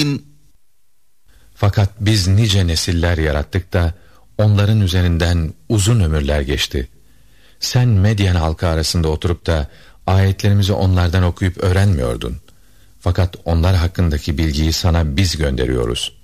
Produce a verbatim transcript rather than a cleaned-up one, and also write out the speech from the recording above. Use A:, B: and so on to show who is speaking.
A: الرحيم.
B: Fakat biz nice nesiller yarattık da onların üzerinden uzun ömürler geçti. Sen Medyen halkı arasında oturup da ayetlerimizi onlardan okuyup öğrenmiyordun. Fakat onlar hakkındaki bilgiyi sana biz gönderiyoruz.